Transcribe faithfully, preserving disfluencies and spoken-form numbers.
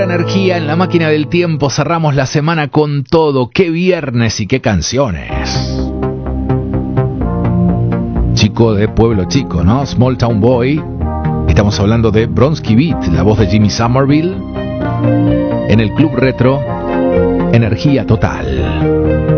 energía en la máquina del tiempo. Cerramos la semana con todo. ¡Qué viernes y qué canciones! Chico de pueblo chico, ¿no? Small Town Boy. Estamos hablando de Bronski Beat, la voz de Jimmy Somerville. En el Club Retro, energía total.